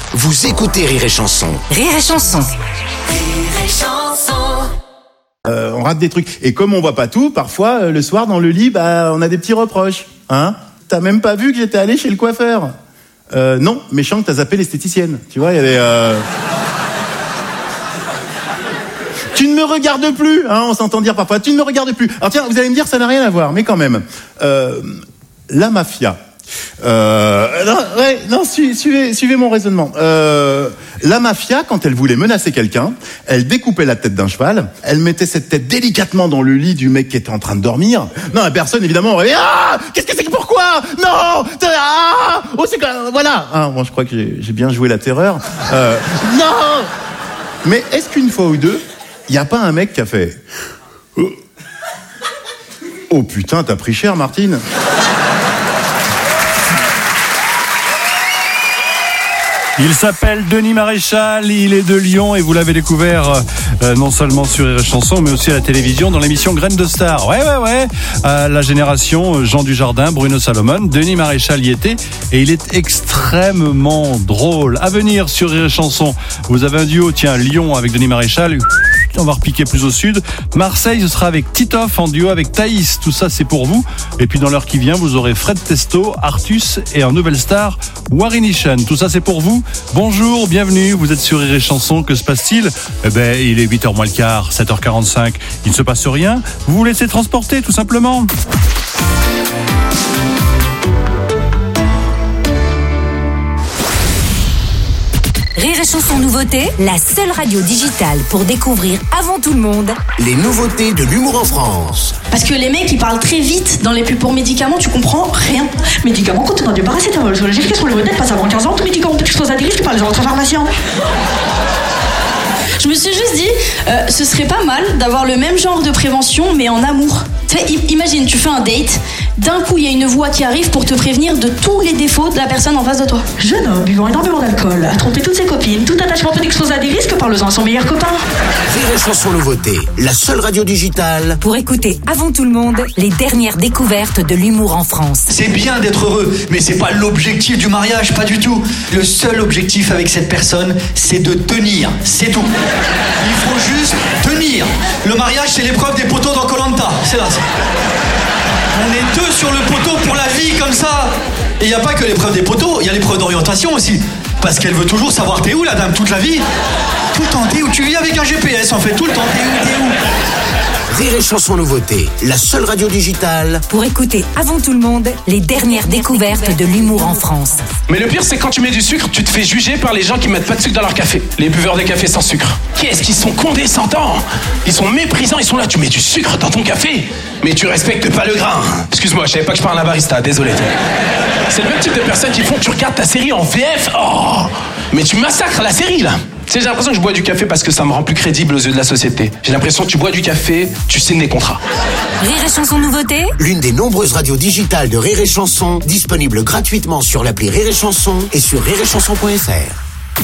Vous écoutez Rire et Chanson. Rire et Chanson. Rire et Chanson. On rate des trucs. Et comme on voit pas tout, parfois, le soir, dans le lit, on a des petits reproches. Hein ? T'as même pas vu que j'étais allé chez le coiffeur ? Non, méchant que t'as zappé l'esthéticienne. Tu vois, il y a des... Tu ne me regardes plus, hein, on s'entend dire parfois. Tu ne me regardes plus. Alors tiens, vous allez me dire, ça n'a rien à voir, mais quand même. La mafia. Suivez mon raisonnement. La mafia, quand elle voulait menacer quelqu'un, elle découpait la tête d'un cheval, elle mettait cette tête délicatement dans le lit du mec qui était en train de dormir. Non, la personne, évidemment, aurait dit, qu'est-ce que c'est que pourquoi ? Non, oh, c'est que, voilà. Bon, je crois que j'ai bien joué la terreur. Non. Mais est-ce qu'une fois ou deux, il y a pas un mec qui a fait, oh putain, t'as pris cher, Martine. Il s'appelle Denis Maréchal, il est de Lyon et vous l'avez découvert non seulement sur Rire et Chanson mais aussi à la télévision dans l'émission Graines de Star. Ouais. À la génération Jean Dujardin, Bruno Salomon, Denis Maréchal y était et il est extrêmement drôle. À venir sur Rire et Chanson, vous avez un duo, Lyon avec Denis Maréchal. On va repiquer plus au sud. Marseille, ce sera avec Titoff en duo avec Thaïs. Tout ça, c'est pour vous. Et puis dans l'heure qui vient, vous aurez Fred Testo, Artus et en nouvelle star, Warinichen. Tout ça, c'est pour vous. Bonjour, bienvenue. Vous êtes sur Rire et Chanson. Que se passe-t-il ? Il est 8h moins le quart, 7h45. Il ne se passe rien. Vous vous laissez transporter, tout simplement. Rire et Chanson nouveauté, la seule radio digitale pour découvrir avant tout le monde Les nouveautés de l'humour en France. Parce que les mecs ils parlent très vite dans les pubs pour médicaments, tu comprends rien. Médicaments contenant du paracétamol sur les effets sur le modèle passe avant 15 ans, tout médicament peut exploser à des risques par les autres pharmaciens. Je me suis juste dit, ce serait pas mal d'avoir le même genre de prévention mais en amour. Tu sais, imagine, tu fais un date, d'un coup il y a une voix qui arrive pour te prévenir de tous les défauts de la personne en face de toi. Jeune homme buvant énormément d'alcool, a trompé toutes ses copines, tout attachement peut exploser à des risques, parle-en à son meilleur copain. Rire et Chanson nouveauté, la seule radio digitale pour écouter avant tout le monde les dernières découvertes de l'humour en France. C'est bien d'être heureux, mais c'est pas l'objectif du mariage, pas du tout. Le seul objectif avec cette personne, c'est de tenir, c'est tout. Il faut juste tenir. Le mariage, c'est l'épreuve des poteaux dans Koh-Lanta. C'est là. On est deux sur le poteau pour la vie, comme ça. Et il n'y a pas que l'épreuve des poteaux, il y a l'épreuve d'orientation aussi. Parce qu'elle veut toujours savoir t'es où, la dame, toute la vie. Tout le temps, t'es où ? Tu vis avec un GPS, en fait, tout le temps, t'es où ? Rire et Chanson nouveauté, la seule radio digitale pour écouter avant tout le monde les dernières découvertes de l'humour en France. Mais le pire, c'est quand tu mets du sucre, tu te fais juger par les gens qui mettent pas de sucre dans leur café. Les buveurs de café sans sucre. Qu'est-ce qu'ils sont condescendants ? Ils sont méprisants, ils sont là. Tu mets du sucre dans ton café, mais tu respectes pas le grain. Excuse-moi, je savais pas que je parle à un barista, désolé. C'est le même type de personnes qui font que tu regardes ta série en VF. Oh, mais tu massacres la série, là. Tu sais, j'ai l'impression que je bois du café parce que ça me rend plus crédible aux yeux de la société. J'ai l'impression que tu bois du café, tu signes des contrats. Rire et Chanson nouveauté, l'une des nombreuses radios digitales de Rire et Chanson, disponible gratuitement sur l'appli Rire et Chanson et sur rireetchanson.fr.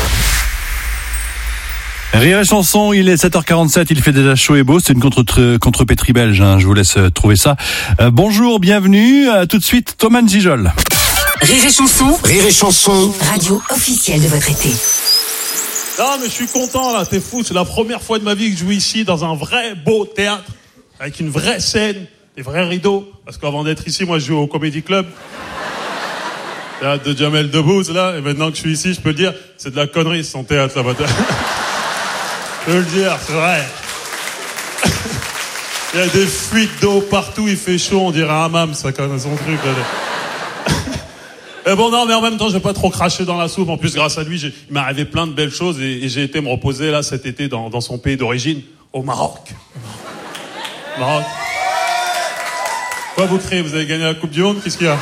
Rire et Chanson, il est 7h47, il fait déjà chaud et beau, c'est une contre-pétrie belge, je vous laisse trouver ça. Bonjour, bienvenue, tout de suite Thomas Gijol. Rire et Chanson. Rire et Chanson, radio officielle de votre été. Non mais je suis content là, t'es fou, c'est la première fois de ma vie que je joue ici dans un vrai beau théâtre, avec une vraie scène, des vrais rideaux, parce qu'avant d'être ici, moi je joue au Comedy Club, théâtre de Jamel Debbouze là, et maintenant que je suis ici, je peux le dire, c'est de la connerie son théâtre là-bas. Je peux le dire, c'est vrai. Il y a des fuites d'eau partout, il fait chaud, on dirait un hammam, ça quand même son truc là. Mais bon, non, mais en même temps, je vais pas trop cracher dans la soupe. En plus, grâce à lui, il m'est arrivé plein de belles choses et j'ai été me reposer là cet été dans son pays d'origine, au Maroc. Maroc. Quoi vous criez ? Vous avez gagné la Coupe du Monde ? Qu'est-ce qu'il y a ?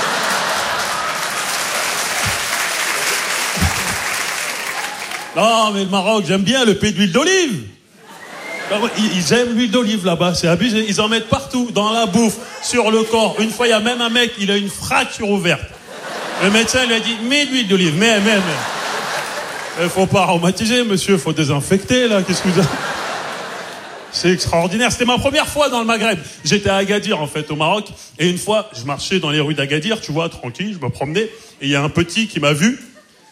Non, mais le Maroc, j'aime bien le pays de l'huile d'olive. Ils aiment l'huile d'olive là-bas, c'est abusé. Ils en mettent partout, dans la bouffe, sur le corps. Une fois, il y a même un mec, il a une fracture ouverte. Le médecin lui a dit, mets de l'huile d'olive, mais. Il faut pas aromatiser, monsieur, faut désinfecter, là, qu'est-ce que vous avez... C'est extraordinaire, c'était ma première fois dans le Maghreb. J'étais à Agadir, en fait, au Maroc, et une fois, je marchais dans les rues d'Agadir, tu vois, tranquille, je me promenais, et il y a un petit qui m'a vu,